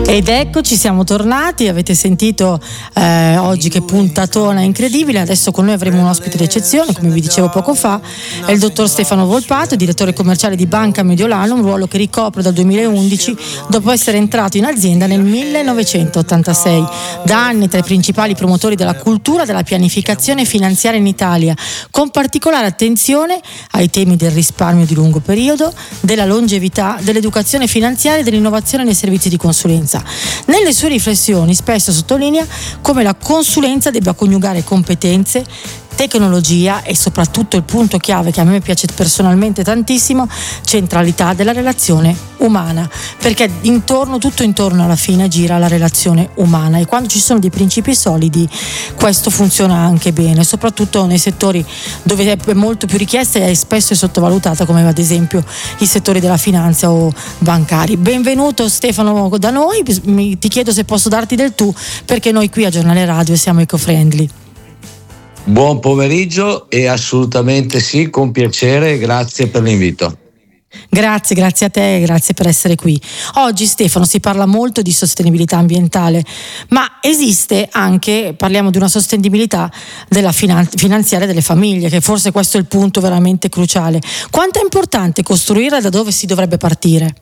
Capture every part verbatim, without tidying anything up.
Ed eccoci, siamo tornati. Avete sentito eh, oggi che puntatona incredibile. Adesso con noi avremo un ospite d'eccezione, come vi dicevo poco fa, è il dottor Stefano Volpato, direttore commerciale di Banca Mediolano, un ruolo che ricopre dal duemilaundici dopo essere entrato in azienda nel millenovecentottantasei. Da anni tra i principali promotori della cultura della pianificazione finanziaria in Italia, con particolare attenzione ai temi del risparmio di lungo periodo, della longevità, dell'educazione finanziaria e dell'innovazione nei servizi di consulenza. Nelle sue riflessioni spesso sottolinea come la consulenza debba coniugare competenze, tecnologia e soprattutto il punto chiave che a me piace personalmente tantissimo, centralità della relazione umana, perché intorno, tutto intorno alla fine gira la relazione umana, e quando ci sono dei principi solidi questo funziona anche bene, soprattutto nei settori dove è molto più richiesta e spesso è sottovalutata, come ad esempio i settori della finanza o bancari. Benvenuto Stefano da noi, ti chiedo se posso darti del tu, perché noi qui a Giornale Radio siamo eco-friendly. Buon pomeriggio, e assolutamente sì, con piacere, grazie per l'invito. Grazie, grazie a te, grazie per essere qui. Oggi, Stefano, si parla molto di sostenibilità ambientale, ma esiste anche, parliamo di una sostenibilità della finan- finanziaria delle famiglie, che forse questo è il punto veramente cruciale. Quanto è importante costruire e da dove si dovrebbe partire?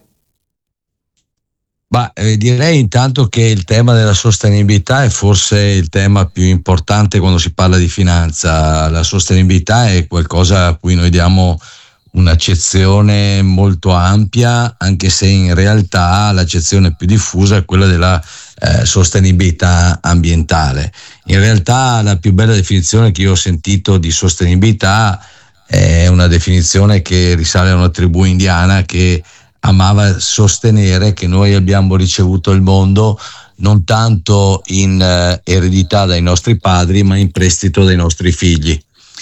Bah, eh, direi intanto che il tema della sostenibilità è forse il tema più importante quando si parla di finanza. La sostenibilità è qualcosa a cui noi diamo un'accezione molto ampia, anche se in realtà l'accezione più diffusa è quella della eh, sostenibilità ambientale. In realtà la più bella definizione che io ho sentito di sostenibilità è una definizione che risale a una tribù indiana che amava sostenere che noi abbiamo ricevuto il mondo non tanto in eh, eredità dai nostri padri, ma in prestito dai nostri figli.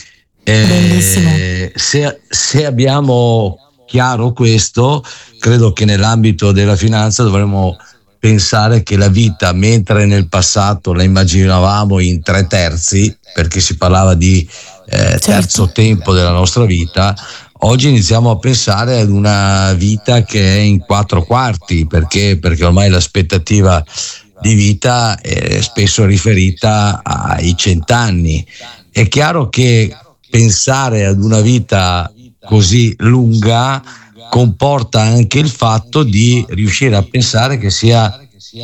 Eh, se, se abbiamo chiaro questo, credo che nell'ambito della finanza dovremmo pensare che la vita, mentre nel passato la immaginavamo in tre terzi, perché si parlava di eh, terzo tempo della nostra vita, oggi iniziamo a pensare ad una vita che è in quattro quarti, perché, perché ormai l'aspettativa di vita è spesso riferita ai cent'anni. È chiaro che pensare ad una vita così lunga comporta anche il fatto di riuscire a pensare che sia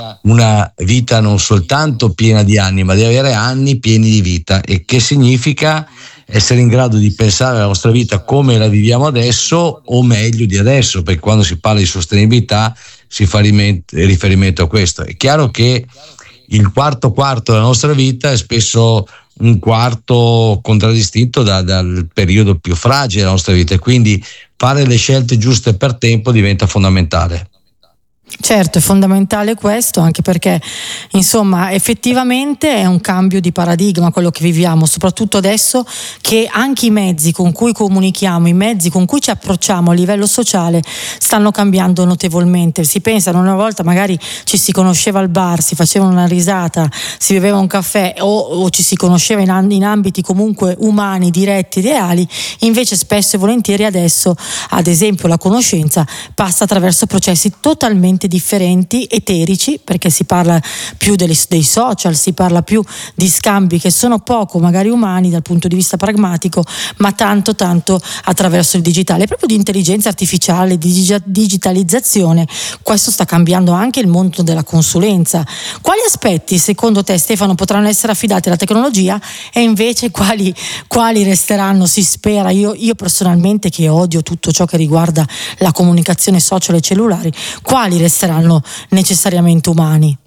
una vita non soltanto piena di anni, ma di avere anni pieni di vita, e che significa essere in grado di pensare alla nostra vita come la viviamo adesso o meglio di adesso, perché quando si parla di sostenibilità si fa riferimento a questo. È chiaro che il quarto quarto della nostra vita è spesso un quarto contraddistinto da, dal periodo più fragile della nostra vita, e quindi fare le scelte giuste per tempo diventa fondamentale. Certo, è fondamentale questo, anche perché insomma effettivamente è un cambio di paradigma quello che viviamo, soprattutto adesso che anche i mezzi con cui comunichiamo, i mezzi con cui ci approcciamo a livello sociale stanno cambiando notevolmente. Si pensa, una volta magari ci si conosceva al bar, si faceva una risata, si beveva un caffè o, o ci si conosceva in, in ambiti comunque umani, diretti, reali, invece spesso e volentieri adesso, ad esempio, la conoscenza passa attraverso processi totalmente differenti, eterici, perché si parla più dei, dei social, si parla più di scambi che sono poco magari umani dal punto di vista pragmatico, ma tanto tanto attraverso il digitale, proprio di intelligenza artificiale, di digitalizzazione. Questo sta cambiando anche il mondo della consulenza. Quali aspetti secondo te, Stefano, potranno essere affidati alla tecnologia e invece quali, quali resteranno, si spera? Io, io personalmente, che odio tutto ciò che riguarda la comunicazione social e cellulari, quali resteranno necessariamente umani?